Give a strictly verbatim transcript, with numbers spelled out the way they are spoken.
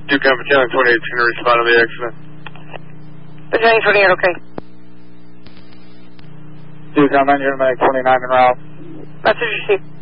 Duke Alpha Tango twenty-eight, can you respond to the accident? Battalion twenty-eight, okay. Duke Alpha twenty-nine en route. Message received.